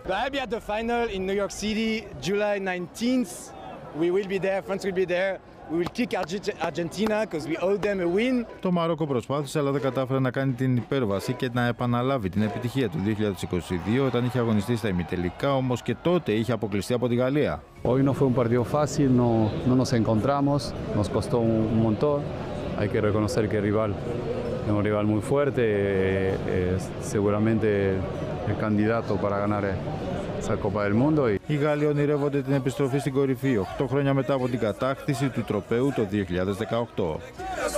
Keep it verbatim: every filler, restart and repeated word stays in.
I'll be at the final in New York City, July nineteenth. We will be there, France will be there. We will kick Argentina because we owe them a win. Το Μαρόκο προσπάθησε αλλά δεν κατάφερε να κάνει την υπέρβαση και να επαναλάβει την επιτυχία του δύο χιλιάδες είκοσι δύο όταν είχε αγωνιστεί στα ημιτελικά, όμως και τότε είχε αποκλειστεί από τη Γαλλία. Hoy no fue un partido fácil, no, no nos encontramos, nos costó un montón. Hay que reconocer que el rival es un rival muy fuerte, es seguramente el candidato para ganar esa Copa del Mundo. Οι Γάλλοι ονειρεύονται την επιστροφή στην κορυφή οκτώ χρόνια μετά από την κατάκτηση του τροπαίου το δύο χιλιάδες δεκαοκτώ.